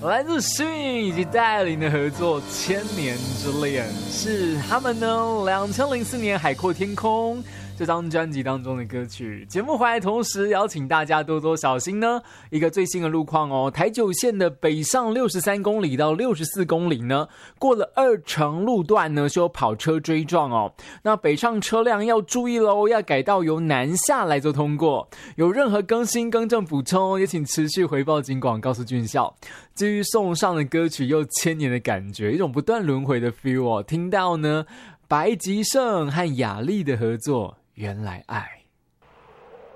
来自Swing以及戴琳的合作《千年之恋》，是他们呢2004年《海阔天空》这张专辑当中的歌曲。节目回来同时邀请大家多多小心呢一个最新的路况哦，台九线的北上63公里到64公里呢，过了2城路段呢是有跑车追撞哦，那北上车辆要注意咯，要改道由南下来做通过。有任何更新更正补充，也请持续回报警广告诉俊孝。至于送上的歌曲又千年的感觉，一种不断轮回的 feel 哦，听到呢白吉胜和雅丽的合作《原来爱》。